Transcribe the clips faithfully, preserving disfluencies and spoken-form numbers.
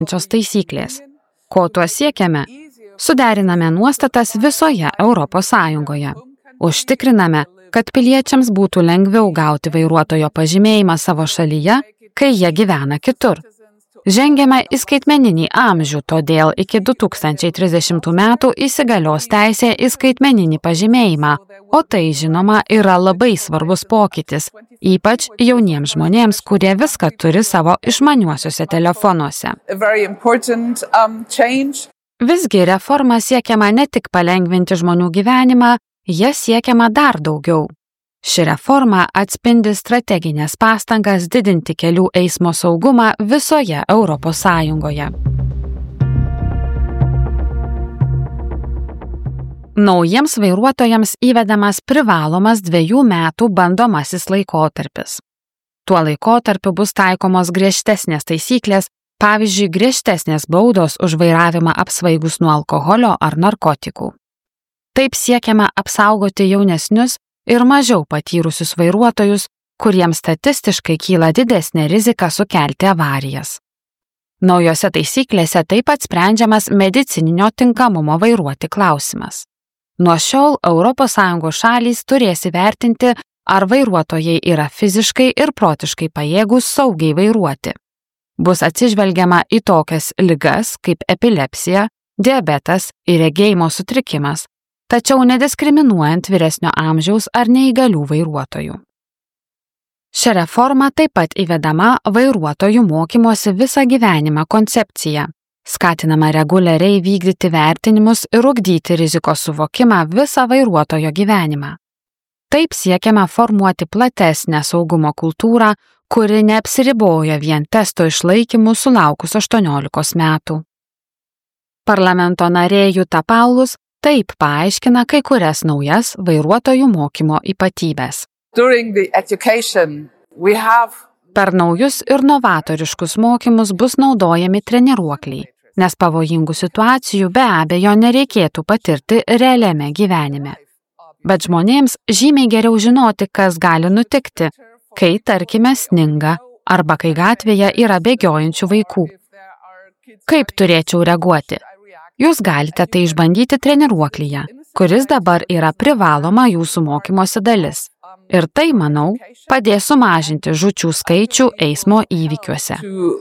taisyklės. Ko tuo siekiame? Suderiname nuostatas visoje Europos Sąjungoje. Užtikriname, kad piliečiams būtų lengviau gauti vairuotojo pažymėjimą savo šalyje, kai jie gyvena kitur. Žengiame į skaitmeninį amžių, todėl iki du tūkstančiai trisdešimtų metų įsigalios teisė į skaitmeninį pažymėjimą, o tai, žinoma, yra labai svarbus pokytis, ypač jauniems žmonėms, kurie viską turi savo išmaniuosiuose telefonuose. Visgi reforma siekiama ne tik palengvinti žmonių gyvenimą, jie siekiama dar daugiau. Ši reforma atspindi strateginės pastangas didinti kelių eismo saugumą visoje Europos Sąjungoje. Naujiems vairuotojams įvedamas privalomas dviejų metų bandomasis laikotarpis. Tuo laikotarpiu bus taikomos griežtesnės taisyklės, pavyzdžiui, griežtesnės baudos už vairavimą apsvaigus nuo alkoholio ar narkotikų. Taip siekiama apsaugoti jaunesnius ir mažiau patyrusius vairuotojus, kuriems statistiškai kyla didesnė rizika sukelti avarijas. Naujose taisyklėse taip pat sprendžiamas medicininio tinkamumo vairuoti klausimas. Nuo šiol Europos Sąjungos šalys turės įvertinti, ar vairuotojai yra fiziškai ir protiškai pajėgūs saugiai vairuoti. Bus atsižvelgiama į tokias ligas kaip epilepsija, diabetas ir regėjimo sutrikimas, tačiau nediskriminuojant vyresnio amžiaus ar neįgalių vairuotojų. Šia reforma taip pat įvedama vairuotojų mokymosi visą gyvenimą koncepcija, skatinama reguliariai vykdyti vertinimus ir ugdyti rizikos suvokimą visą vairuotojo gyvenimą. Taip siekiama formuoti platesnę saugumo kultūrą, kuri neapsiriboja vien testo išlaikymu sulaukus aštuoniolikos metų. Parlamento narė Jutta Paulus taip paaiškina kai kurias naujas vairuotojų mokymo ypatybės. Have... Per naujus ir novatoriškus mokymus bus naudojami treniruokliai, nes pavojingų situacijų be abejo nereikėtų patirti realiame gyvenime. Bet žmonėms žymiai geriau žinoti, kas gali nutikti, kai, tarkime, sninga arba kai gatvėje yra bėgiojančių vaikų. Kaip turėčiau reaguoti? Jūs galite tai išbandyti treniruoklyje, kuris dabar yra privaloma jūsų mokymosi dalis. Ir tai, manau, padės sumažinti žūčių skaičių eismo įvykiuose.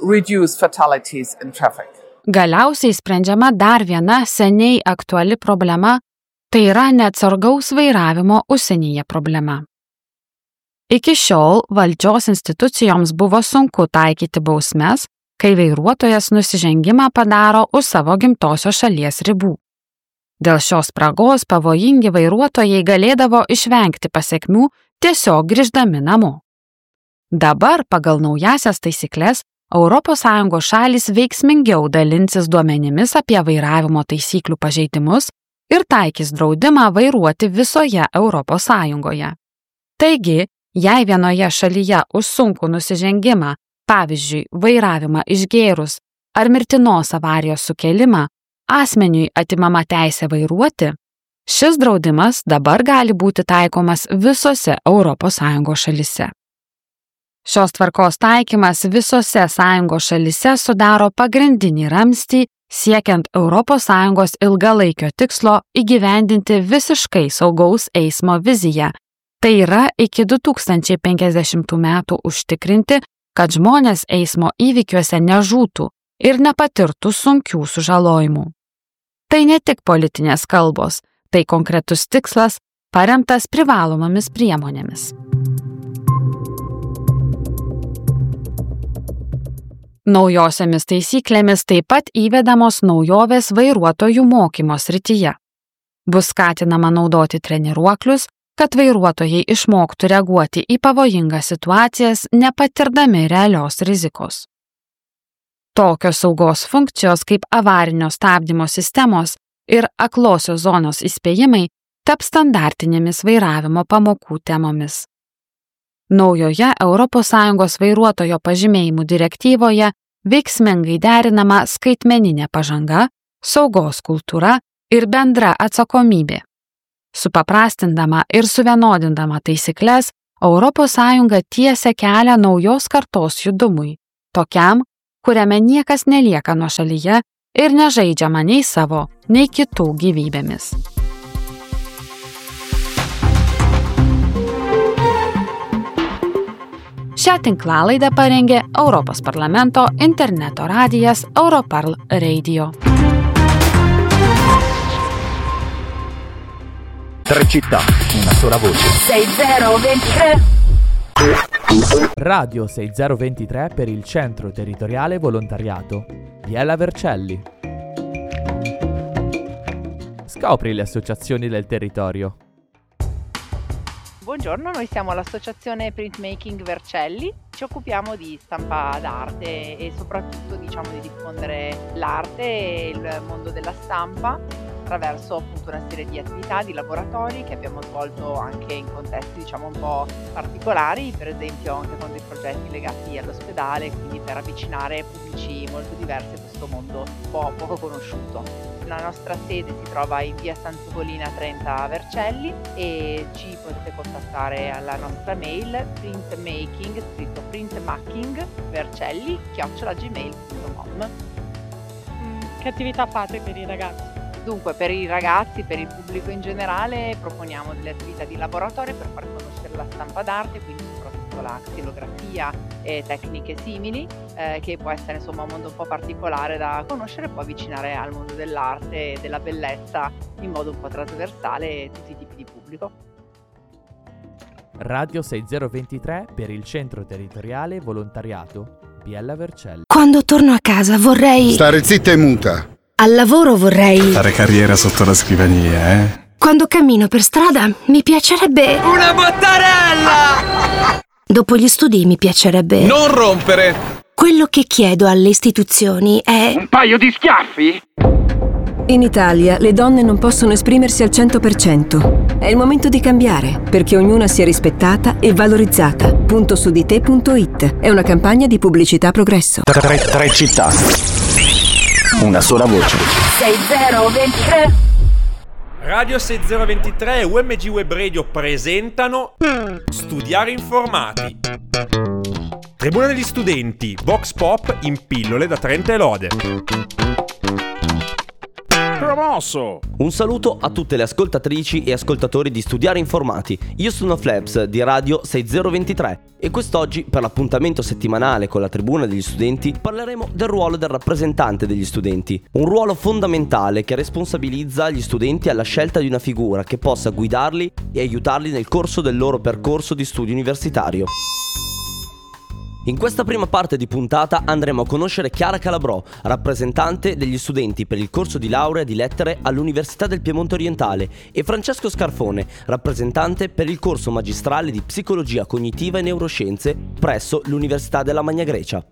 Galiausiai sprendžiama dar viena seniai aktuali problema, tai yra neatsargaus vairavimo užsienyje problema. Iki šiol valdžios institucijoms buvo sunku taikyti bausmes, kai vairuotojas nusižengimą padaro už savo gimtosios šalies ribų. Dėl šios spragos pavojingi vairuotojai galėdavo išvengti pasekmių tiesiog grįždami namo. Dabar pagal naujasias taisykles Europos Sąjungos šalys veiksmingiau dalinsis duomenimis apie vairavimo taisyklių pažeidimus ir taikys draudimą vairuoti visoje Europos Sąjungoje. Taigi, jei vienoje šalyje už sunkų nusižengimą, pavyzdžiui, vairavimą išgėrus ar mirtinos avarijos sukelimą, asmeniui atimama teisė vairuoti, šis draudimas dabar gali būti taikomas visose Europos Sąjungos šalyse. Šios tvarkos taikymas visose Sąjungos šalyse sudaro pagrindinį ramstį siekiant Europos Sąjungos ilgalaikio tikslo įgyvendinti visiškai saugaus eismo viziją. Tai yra iki du tūkstančiai penkiasdešimtų metų užtikrinti, kad žmonės eismo įvykiuose nežūtų ir nepatirtų sunkių sužalojimų. Tai ne tik politinės kalbos, tai konkretus tikslas paremtas privalomomis priemonėmis. Naujosiamis taisyklėmis taip pat įvedamos naujovės vairuotojų mokymo srityje. Bus skatinama naudoti treniruoklius, kad vairuotojai išmoktų reaguoti į pavojingas situacijas, nepatirdami realios rizikos. Tokios saugos funkcijos kaip avarinio stabdymo sistemos ir aklosios zonos įspėjimai taps standartinėmis vairavimo pamokų temomis. Naujoje Europos Sąjungos vairuotojo pažymėjimų direktyvoje veiksmingai derinama skaitmeninė pažanga, saugos kultūra ir bendra atsakomybė. Supaprastindama ir suvienodindama taisykles, Europos Sąjunga tiesia kelią naujos kartos judumui, tokiam, kuriame niekas nelieka nuošalyje ir nežaidžiama nei savo, nei kitų gyvybėmis. Šią tinklalaidę parengė Europos parlamento interneto radijas Europarl Radio. Tre città, una sola voce. sei zero ventitré Radio sei zero ventitré per il Centro Territoriale Volontariato. Biella Vercelli. Scopri le associazioni del territorio. Buongiorno, noi siamo l'associazione Printmaking Vercelli, ci occupiamo di stampa d'arte e soprattutto diciamo di diffondere l'arte e il mondo della stampa attraverso appunto una serie di attività, di laboratori che abbiamo svolto anche in contesti diciamo un po' particolari, per esempio anche con dei progetti legati all'ospedale, quindi per avvicinare pubblici molto diversi a questo mondo un po' poco conosciuto. La nostra sede si trova in via Santopolina trenta a Vercelli e ci potete contattare alla nostra mail printmaking, scritto printmaking vercelli chiocciola gmail punto com. Che attività fate per i ragazzi? Dunque, per i ragazzi, per il pubblico in generale, proponiamo delle attività di laboratorio per far conoscere la stampa d'arte, quindi soprattutto la xilografia e tecniche simili, eh, che può essere insomma un mondo un po' particolare da conoscere e può avvicinare al mondo dell'arte e della bellezza in modo un po' trasversale tutti i tipi di pubblico. Radio sei zero ventitré per il Centro Territoriale Volontariato. Biella Vercelli. Quando torno a casa vorrei... Stare zitta e muta. Al lavoro vorrei... Fare carriera sotto la scrivania, eh? Quando cammino per strada mi piacerebbe... Una bottarella! Dopo gli studi mi piacerebbe... Non rompere! Quello che chiedo alle istituzioni è... Un paio di schiaffi? In Italia le donne non possono esprimersi al cento per cento. È il momento di cambiare, perché ognuna sia rispettata e valorizzata. punto su di te punto it è una campagna di pubblicità Progresso. Tre, tre città, una sola voce. sei zero ventitré Radio sei zero ventitré e U M G Web Radio presentano Studiare informati. Tribuna degli studenti, Vox Pop in pillole da Trento e Lode. Promosso! Un saluto a tutte le ascoltatrici e ascoltatori di Studiare Informati. Io sono Flaps di Radio sei zero ventitré e quest'oggi, per l'appuntamento settimanale con la Tribuna degli Studenti, parleremo del ruolo del rappresentante degli studenti. Un ruolo fondamentale che responsabilizza gli studenti alla scelta di una figura che possa guidarli e aiutarli nel corso del loro percorso di studio universitario. In questa prima parte di puntata andremo a conoscere Chiara Calabrò, rappresentante degli studenti per il corso di laurea di lettere all'Università del Piemonte Orientale, e Francesco Scarfone, rappresentante per il corso magistrale di psicologia cognitiva e neuroscienze presso l'Università della Magna Grecia.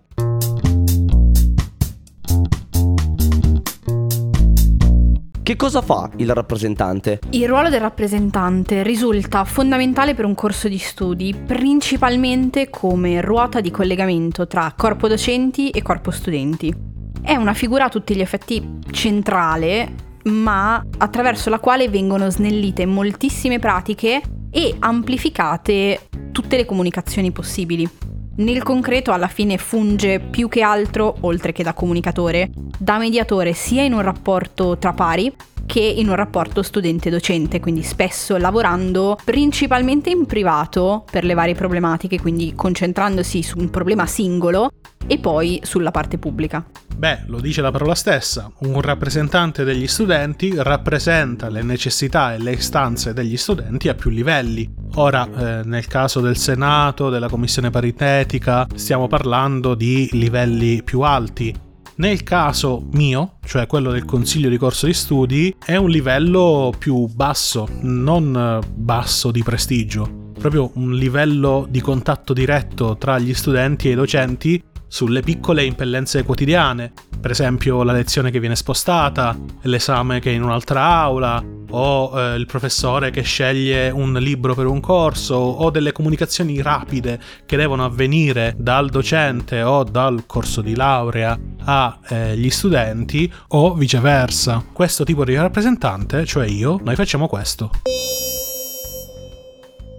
Che cosa fa il rappresentante? Il ruolo del rappresentante risulta fondamentale per un corso di studi, principalmente come ruota di collegamento tra corpo docenti e corpo studenti. È una figura a tutti gli effetti centrale, ma attraverso la quale vengono snellite moltissime pratiche e amplificate tutte le comunicazioni possibili. Nel concreto alla fine funge più che altro, oltre che da comunicatore, da mediatore sia in un rapporto tra pari che in un rapporto studente-docente, quindi spesso lavorando principalmente in privato per le varie problematiche, quindi concentrandosi su un problema singolo e poi sulla parte pubblica. Beh, lo dice la parola stessa, un rappresentante degli studenti rappresenta le necessità e le istanze degli studenti a più livelli. Ora, eh, nel caso del Senato, della Commissione paritetica, stiamo parlando di livelli più alti. Nel caso mio, cioè quello del consiglio di corso di studi, è un livello più basso, non basso di prestigio, proprio un livello di contatto diretto tra gli studenti e i docenti sulle piccole impellenze quotidiane, per esempio la lezione che viene spostata, l'esame che è in un'altra aula, o eh, il professore che sceglie un libro per un corso, o delle comunicazioni rapide che devono avvenire dal docente o dal corso di laurea agli eh, studenti, o viceversa. Questo tipo di rappresentante, cioè io, noi facciamo questo.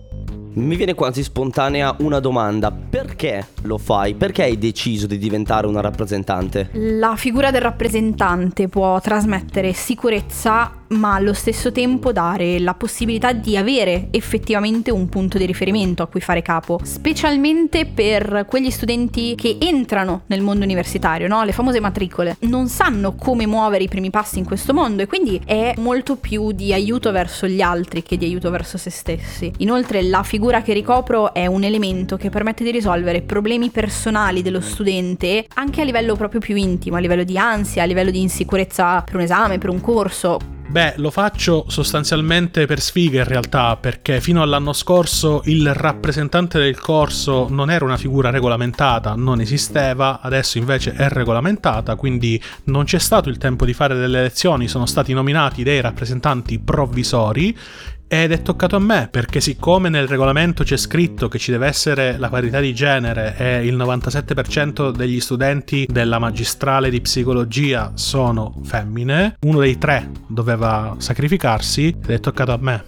Mi viene quasi spontanea una domanda: perché lo fai? Perché hai deciso di diventare una rappresentante? La figura del rappresentante può trasmettere sicurezza, ma allo stesso tempo dare la possibilità di avere effettivamente un punto di riferimento a cui fare capo, specialmente per quegli studenti che entrano nel mondo universitario, no? Le famose matricole. Non sanno come muovere i primi passi in questo mondo e quindi è molto più di aiuto verso gli altri che di aiuto verso se stessi. Inoltre la figura che ricopro è un elemento che permette di risolvere problemi personali dello studente anche a livello proprio più intimo, a livello di ansia, a livello di insicurezza per un esame, per un corso. Beh, lo faccio sostanzialmente per sfiga in realtà, perché fino all'anno scorso il rappresentante del corso non era una figura regolamentata, non esisteva, adesso invece è regolamentata, quindi non c'è stato il tempo di fare delle elezioni, sono stati nominati dei rappresentanti provvisori ed è toccato a me, perché siccome nel regolamento c'è scritto che ci deve essere la parità di genere e il novantasette per cento degli studenti della magistrale di psicologia sono femmine, uno dei tre doveva sacrificarsi ed è toccato a me.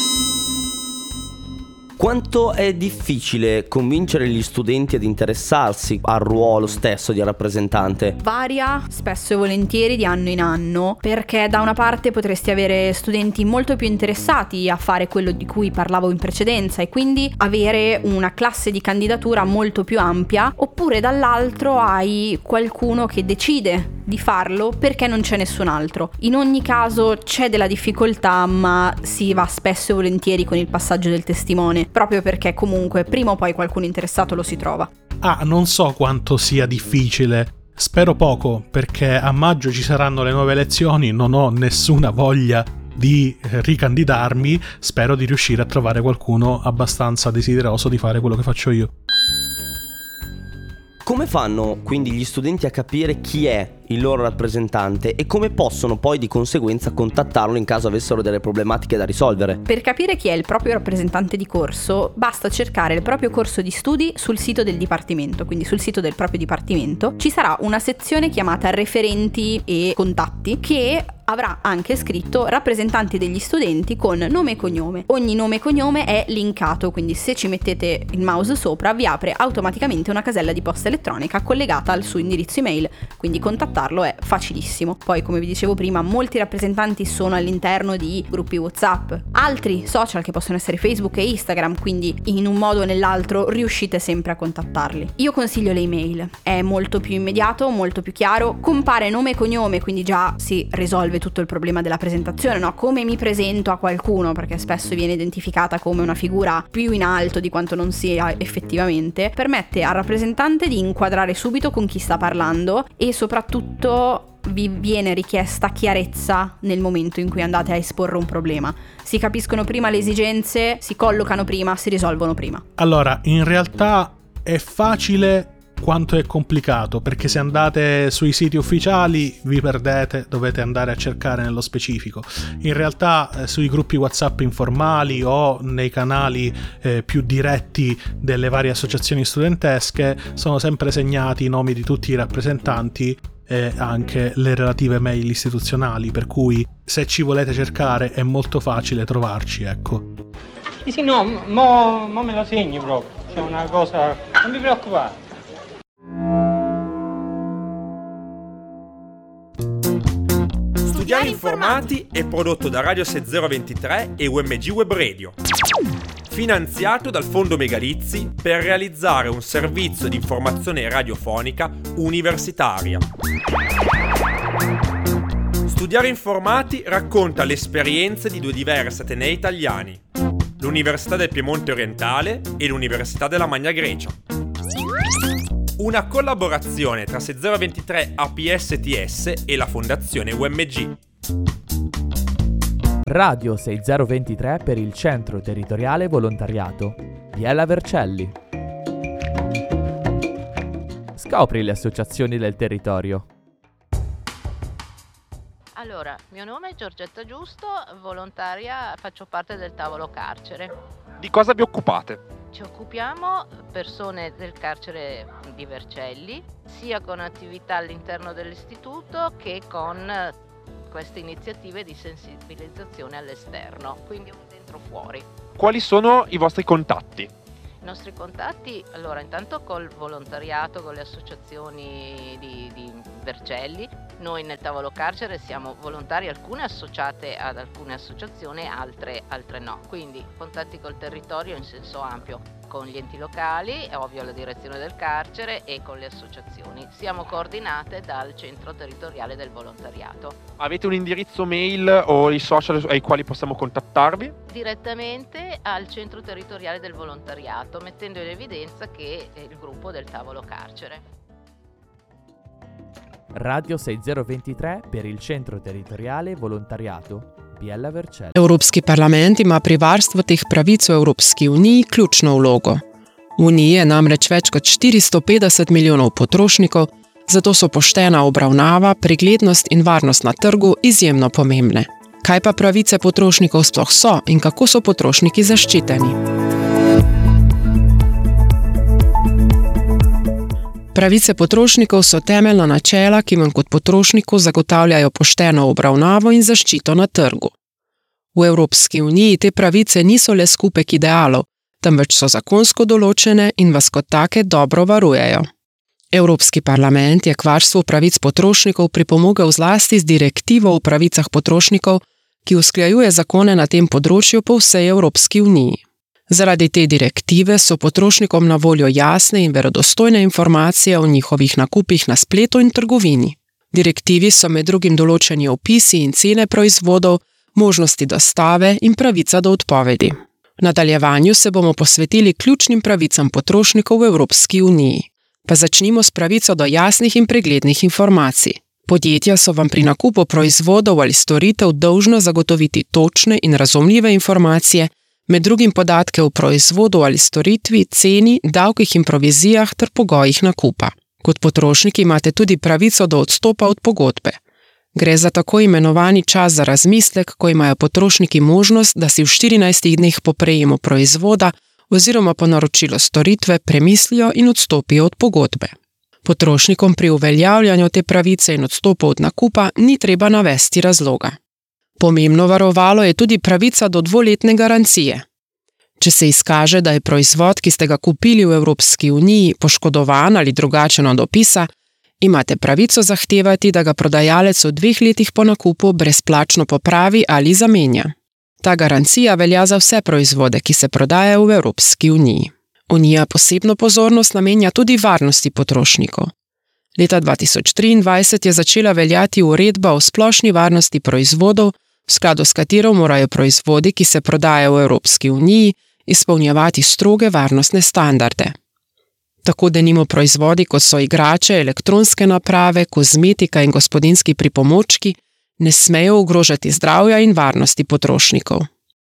Quanto è difficile convincere gli studenti ad interessarsi al ruolo stesso di rappresentante? Varia spesso e volentieri di anno in anno, perché da una parte potresti avere studenti molto più interessati a fare quello di cui parlavo in precedenza e quindi avere una classe di candidatura molto più ampia, oppure dall'altro hai qualcuno che decide di farlo perché non c'è nessun altro. In ogni caso c'è della difficoltà, ma si va spesso e volentieri con il passaggio del testimone, proprio perché comunque prima o poi qualcuno interessato lo si trova. Ah, non so quanto sia difficile. Spero poco, perché a maggio ci saranno le nuove elezioni, non ho nessuna voglia di ricandidarmi, spero di riuscire a trovare qualcuno abbastanza desideroso di fare quello che faccio io. Come fanno quindi gli studenti a capire chi è il loro rappresentante e come possono poi di conseguenza contattarlo in caso avessero delle problematiche da risolvere? Per capire chi è il proprio rappresentante di corso basta cercare il proprio corso di studi sul sito del dipartimento, quindi sul sito del proprio dipartimento ci sarà una sezione chiamata referenti e contatti che avrà anche scritto rappresentanti degli studenti con nome e cognome. Ogni nome e cognome è linkato, quindi se ci mettete il mouse sopra vi apre automaticamente una casella di posta elettronica collegata al suo indirizzo email, quindi contattarlo è facilissimo. Poi, come vi dicevo prima, molti rappresentanti sono all'interno di gruppi WhatsApp, altri social che possono essere Facebook e Instagram, quindi in un modo o nell'altro riuscite sempre a contattarli. Io consiglio le email, è molto più immediato, molto più chiaro, compare nome e cognome, quindi già si risolve tutto il problema della presentazione, no? Come mi presento a qualcuno, perché spesso viene identificata come una figura più in alto di quanto non sia effettivamente, permette al rappresentante di inquadrare subito con chi sta parlando e soprattutto vi viene richiesta chiarezza nel momento in cui andate a esporre un problema. Si capiscono prima le esigenze, si collocano prima, si risolvono prima. Allora, in realtà è facile quanto è complicato, perché se andate sui siti ufficiali vi perdete, dovete andare a cercare nello specifico. In realtà eh, sui gruppi WhatsApp informali o nei canali eh, più diretti delle varie associazioni studentesche sono sempre segnati i nomi di tutti i rappresentanti e anche le relative mail istituzionali, per cui se ci volete cercare è molto facile trovarci, ecco. Sì, sì, no, mo, mo me lo segno proprio, c'è una cosa, non vi preoccupate. Studiare Informati è prodotto da Radio sei zero ventitré e U M G Web Radio, finanziato dal Fondo Megalizzi per realizzare un servizio di informazione radiofonica universitaria. Studiare Informati racconta le esperienze di due diversi atenei italiani, l'Università del Piemonte Orientale e l'Università della Magna Grecia. Una collaborazione tra sei zero ventitré A P S T S e la Fondazione U M G. Radio sei zero ventitré per il Centro Territoriale Volontariato. Biella Vercelli. Scopri le associazioni del territorio. Allora, mio nome è Giorgetta Giusto, volontaria, faccio parte del tavolo carcere. Di cosa vi occupate? Ci occupiamo persone del carcere di Vercelli, sia con attività all'interno dell'istituto che con queste iniziative di sensibilizzazione all'esterno. Quindi dentro o fuori. Quali sono i vostri contatti? I nostri contatti, allora intanto col volontariato, con le associazioni di, di Vercelli. Noi nel tavolo carcere siamo volontari, alcune associate ad alcune associazioni, altre, altre no. Quindi contatti col territorio in senso ampio, con gli enti locali, è ovvio la direzione del carcere e con le associazioni. Siamo coordinate dal centro territoriale del volontariato. Avete un indirizzo mail o i social ai quali possiamo contattarvi? Direttamente al centro territoriale del volontariato, mettendo in evidenza che è il gruppo del tavolo carcere. Radio seixzero ventitré per il Centro Teritoriale Volontariato Biella Vercelli. Evropski parlament ima pri varstvu teh pravic v Evropski uniji ključno vlogo. V uniji je namreč več kot štiristo petdeset milijonov potrošnikov, zato so poštena obravnava, preglednost in varnost na trgu izjemno pomembne. Kaj pa pravice potrošnikov sploh so in kako so potrošniki zaščiteni? Pravice potrošnikov so temeljna načela, ki vam kot potrošniku zagotavljajo pošteno obravnavo in zaščito na trgu. V Evropski uniji te pravice niso le skupek idealov, temveč so zakonsko določene in vas kot take dobro varujejo. Evropski parlament je k varstvu pravic potrošnikov pripomogel zlasti z direktivo o pravicah potrošnikov, ki usklajuje zakone na tem področju po vsej Evropski uniji. Zaradi te direktive so potrošnikom na voljo jasne in verodostojne informacije o njihovih nakupih na spletu in trgovini. Direktivi so med drugim določeni opisi in cene proizvodov, možnosti dostave in pravica do odpovedi. V nadaljevanju se bomo posvetili ključnim pravicam potrošnikov v Evropski uniji. Pa začnimo s pravico do jasnih in preglednih informacij. Podjetja so vam pri nakupu proizvodov ali storitev dolžna zagotoviti točne in razumljive informacije, med drugim podatke o proizvodu ali storitvi, ceni, davkih in provizijah ter pogojih nakupa. Kot potrošniki imate tudi pravico do odstopa od pogodbe. Gre za tako imenovani čas za razmislek, ko imajo potrošniki možnost, da si v štirinajstih dneh po prejemu proizvoda oziroma po naročilu storitve premislijo in odstopijo od pogodbe. Potrošnikom pri uveljavljanju te pravice in odstopu od nakupa ni treba navesti razloga. Pomembno varovalo je tudi pravica do dvoletne garancije. Če se izkaže, da je proizvod, ki ste ga kupili v Evropski uniji, poškodovan ali drugačen od opisa, imate pravico zahtevati, da ga prodajalec v dveh letih po nakupu brezplačno popravi ali zamenja. Ta garancija velja za vse proizvode, ki se prodajajo v Evropski uniji. Unija posebno pozornost namenja tudi varnosti potrošnikov. Leta dva tisoč triindvajset je začela veljati uredba o splošni varnosti proizvodov, v skladu s katero morajo proizvodi, ki se prodajajo v Evropski uniji, izpolnjevati stroge varnostne standarde. Tako denimo proizvodi, kot so igrače, elektronske naprave, kozmetika in gospodinjski pripomočki, ne smejo ogrožati zdravja in varnosti potrošnikov.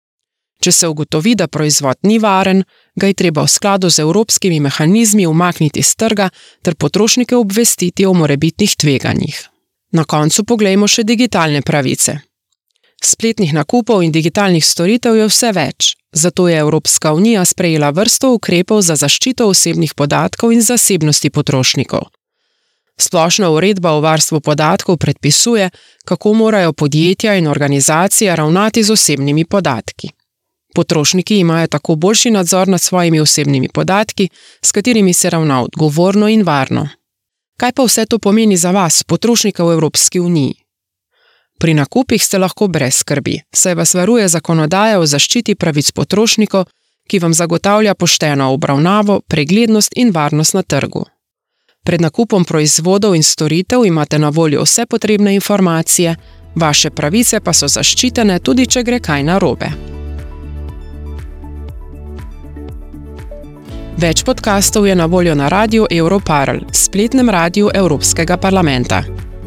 Če se ugotovi, da proizvod ni varen, ga je treba v skladu z evropskimi mehanizmi umakniti s trga ter potrošnike obvestiti o morebitnih tveganjih. Na koncu poglejmo še digitalne pravice. Spletnih nakupov in digitalnih storitev je vse več, zato je Evropska unija sprejela vrsto ukrepov za zaščito osebnih podatkov in zasebnosti potrošnikov. Splošna uredba o varstvu podatkov predpisuje, kako morajo podjetja in organizacije ravnati z osebnimi podatki. Potrošniki imajo tako boljši nadzor nad svojimi osebnimi podatki, s katerimi se ravna odgovorno in varno. Kaj pa vse to pomeni za vas, potrošnika v Evropski uniji? Pri nakupih ste lahko brez skrbi, saj vas varuje zakonodaja o zaščiti pravic potrošnikov, ki vam zagotavlja pošteno obravnavo, preglednost in varnost na trgu. Pred nakupom proizvodov in storitev imate na voljo vse potrebne informacije, vaše pravice pa so zaščitene tudi, če gre kaj narobe. Več podkastov je na voljo na Radiu Europarl, spletnem radiju Evropskega parlamenta.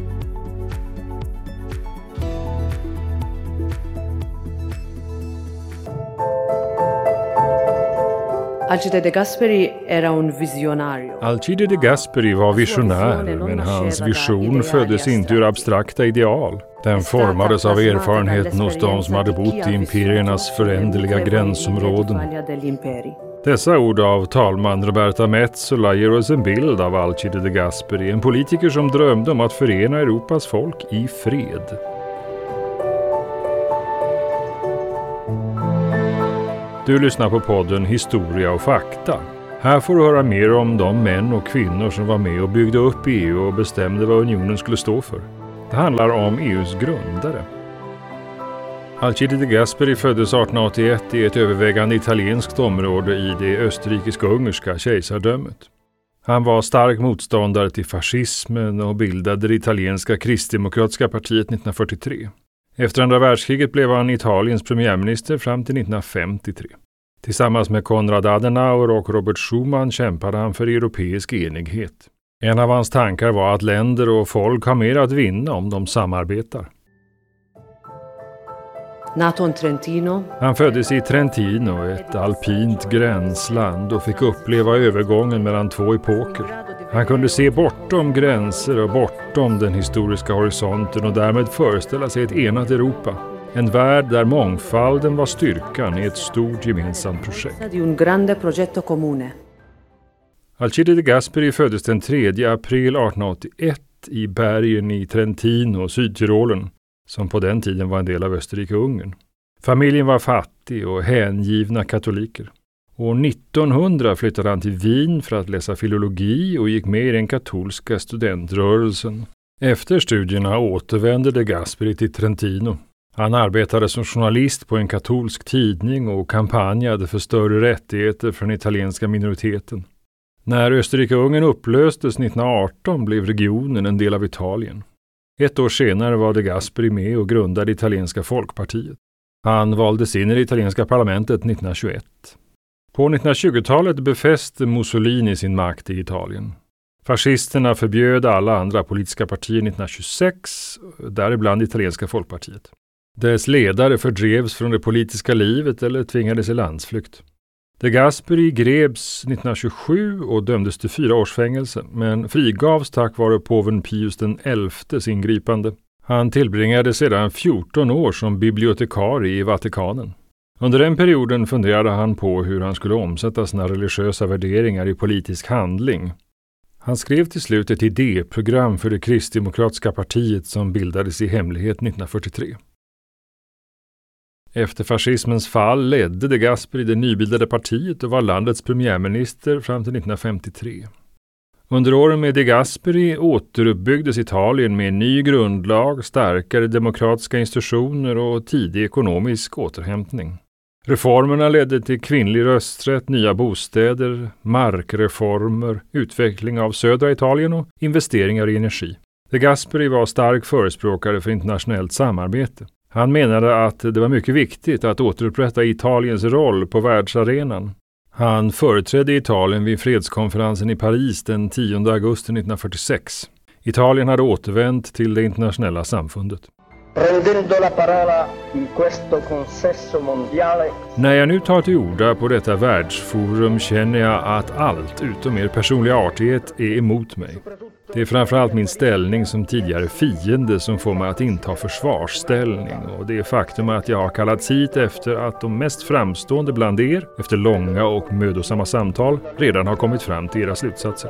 Alcide De Gasperi era un visionario. Alcide De Gasperi var visionär, men hans vision föddes inte ur abstrakta ideal. Den formades av erfarenheten hos de som hade bott i imperiernas föränderliga gränsområden. Dessa ord av talman Roberta Metsola ger oss en bild av Alcide De Gasperi, en politiker som drömde om att förena Europas folk i fred. Du lyssnar på podden Historia och fakta. Här får du höra mer om de män och kvinnor som var med och byggde upp E U och bestämde vad unionen skulle stå för. Det handlar om E U:s grundare. Alcide de Gasperi föddes arton åttioett i ett övervägande italienskt område i det österrikisk-ungerska kejsardömet. Han var stark motståndare till fascismen och bildade det italienska kristdemokratiska partiet nittonhundrafyrtiotre. Efter andra världskriget blev han Italiens premiärminister fram till nittonhundrafemtiotre. Tillsammans med Konrad Adenauer och Robert Schuman kämpade han för europeisk enighet. En av hans tankar var att länder och folk har mer att vinna om de samarbetar. Nato in Trentino. Han föddes i Trentino, ett alpint gränsland, och fick uppleva övergången mellan två epoker. Han kunde se bortom gränser och bortom den historiska horisonten och därmed föreställa sig ett enat Europa. En värld där mångfalden var styrkan i ett stort gemensamt projekt. Di un grande progetto comune. Alcide de Gasperi föddes den tredje april arton åttioett i bergen i Trentino, Sydtyrolen, som på den tiden var en del av Österrike-Ungern. Familjen var fattig och hängivna katoliker. År nittonhundra flyttade han till Wien för att läsa filologi och gick med i den katolska studentrörelsen. Efter studierna återvände de Gasperi till Trentino. Han arbetade som journalist på en katolsk tidning och kampanjade för större rättigheter för den italienska minoriteten. När Österrike-Ungern upplöstes nittonhundraarton blev regionen en del av Italien. Ett år senare var de Gasperi med och grundade italienska folkpartiet. Han valdes in i det italienska parlamentet nittonhundratjugoett. På nittonhundratjugotalet befäste Mussolini sin makt i Italien. Fascisterna förbjöd alla andra politiska partier nittonhundratjugosex, däribland italienska folkpartiet. Dess ledare fördrevs från det politiska livet eller tvingades i landsflykt. De Gasperi greps nittonhundratjugosju och dömdes till fyra års fängelse, men frigavs tack vare påven Pius den elftes ingripande. Han tillbringade sedan fjorton år som bibliotekarie i Vatikanen. Under den perioden funderade han på hur han skulle omsätta sina religiösa värderingar i politisk handling. Han skrev till slut ett idéprogram för det kristdemokratiska partiet som bildades i hemlighet nittonhundrafyrtiotre. Efter fascismens fall ledde de Gasperi det nybildade partiet och var landets premiärminister fram till nittonhundrafemtiotre. Under åren med de Gasperi återuppbyggdes Italien med en ny grundlag, starkare demokratiska institutioner och tidig ekonomisk återhämtning. Reformerna ledde till kvinnlig rösträtt, nya bostäder, markreformer, utveckling av södra Italien och investeringar i energi. De Gasperi var stark förespråkare för internationellt samarbete. Han menade att det var mycket viktigt att återupprätta Italiens roll på världsarenan. Han företrädde Italien vid fredskonferensen i Paris den tionde augusti nittonhundrafyrtiosex. Italien hade återvänt till det internationella samfundet. När jag nu tar till orda på detta världsforum känner jag att allt utom er personliga artighet är emot mig. Det är framförallt min ställning som tidigare fiende som får mig att inta försvarsställning, och det är faktum att jag har kallats hit efter att de mest framstående bland er, efter långa och mödosamma samtal, redan har kommit fram till era slutsatser.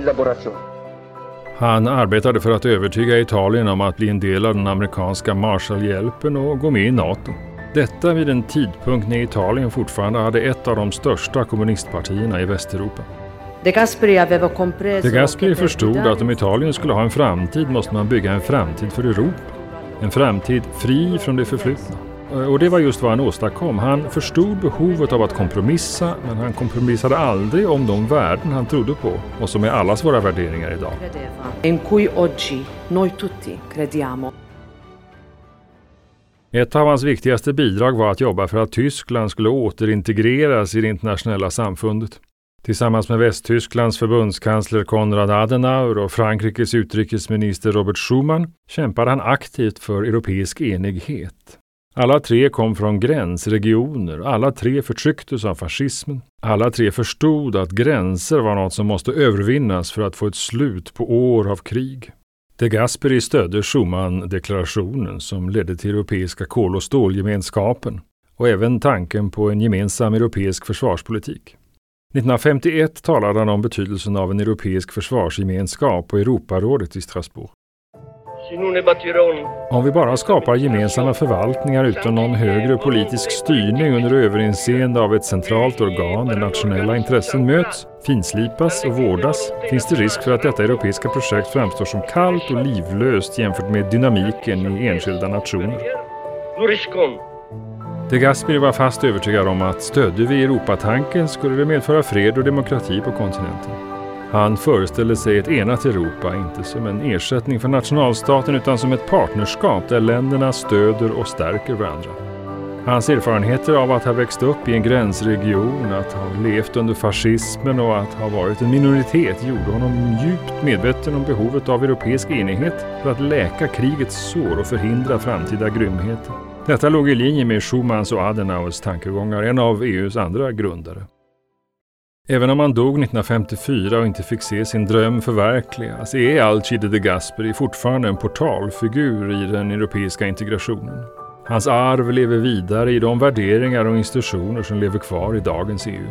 Han arbetade för att övertyga Italien om att bli en del av den amerikanska Marshallhjälpen och gå med i NATO. Detta vid en tidpunkt när Italien fortfarande hade ett av de största kommunistpartierna i Västeuropa. De Gasperi aveva compreso. De Gasperi förstod att om Italien skulle ha en framtid måste man bygga en framtid för Europa. En framtid fri från det förflutna. Och det var just vad han åstadkom. Han förstod behovet av att kompromissa, men han kompromissade aldrig om de värden han trodde på och som är allas våra värderingar idag. In cui oggi noi tutti crediamo. Ett av hans viktigaste bidrag var att jobba för att Tyskland skulle återintegreras i det internationella samfundet. Tillsammans med Västtysklands förbundskansler Konrad Adenauer och Frankrikes utrikesminister Robert Schuman kämpade han aktivt för europeisk enighet. Alla tre kom från gränsregioner, alla tre förtrycktes av fascismen. Alla tre förstod att gränser var något som måste övervinnas för att få ett slut på år av krig. De Gasperi stödde Schuman-deklarationen som ledde till europeiska kol- och stålgemenskapen och även tanken på en gemensam europeisk försvarspolitik. nittonhundrafemtioett talade han om betydelsen av en europeisk försvarsgemenskap på Europarådet i Strasbourg. Om vi bara skapar gemensamma förvaltningar utan någon högre politisk styrning under överinseende av ett centralt organ där nationella intressen möts, finslipas och vårdas, finns det risk för att detta europeiska projekt framstår som kallt och livlöst jämfört med dynamiken i enskilda nationer. De Gasperi var fast övertygad om att stödde vi Europatanken skulle det medföra fred och demokrati på kontinenten. Han föreställde sig ett enat Europa, inte som en ersättning för nationalstaten utan som ett partnerskap där länderna stöder och stärker varandra. Hans erfarenheter av att ha växt upp i en gränsregion, att ha levt under fascismen och att ha varit en minoritet gjorde honom djupt medveten om behovet av europeisk enighet för att läka krigets sår och förhindra framtida grymheter. Detta låg i linje med Schumans och Adenauers tankegångar, en av E U:s andra grundare. Även om han dog nittonhundrafemtiofyra och inte fick se sin dröm förverkligas är Alcide de Gasperi fortfarande en portalfigur i den europeiska integrationen. Hans arv lever vidare i de värderingar och institutioner som lever kvar i dagens E U.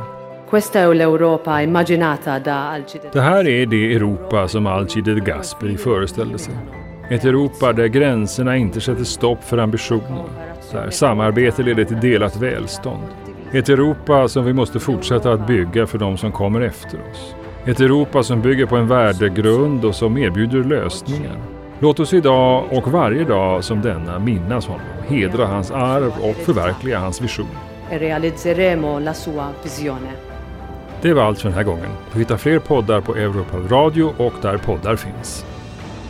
Det här är det Europa som Alcide de Gasperi föreställde sig. Ett Europa där gränserna inte sätter stopp för ambitioner, där samarbete leder till delat välstånd. Ett Europa som vi måste fortsätta att bygga för de som kommer efter oss. Ett Europa som bygger på en värdegrund och som erbjuder lösningar. Låt oss idag och varje dag som denna minnas honom, hedra hans arv och förverkliga hans vision. Det var allt för den här gången. Du hittar fler poddar på Europal Radio och där poddar finns.